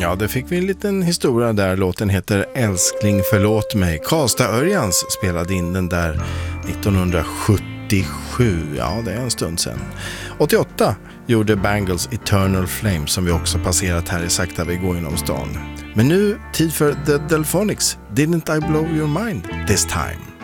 Ja, det fick vi en liten historia där. Låten heter Älskling förlåt mig. Karlstad Örjans spelade in den där 1977. Ja, det är en stund sedan. 88 gjorde Bangles Eternal Flame, som vi också passerat här i Sakta vi går inom stan. Men nu tid för The Delphonics. Didn't I blow your mind this time?